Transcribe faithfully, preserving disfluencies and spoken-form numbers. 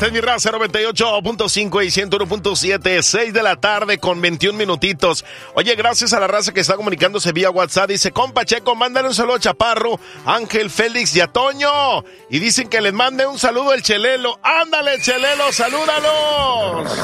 Esta es mi raza noventa y ocho punto cinco y ciento uno punto siete, seis de la tarde con veintiún minutitos. Oye, gracias a la raza que está comunicándose vía WhatsApp. Dice, compa Checo, mándale un saludo a Chaparro, Ángel, Félix y a Toño. Y dicen que les mande un saludo el Chelelo. ¡Ándale, Chelelo, salúdalos!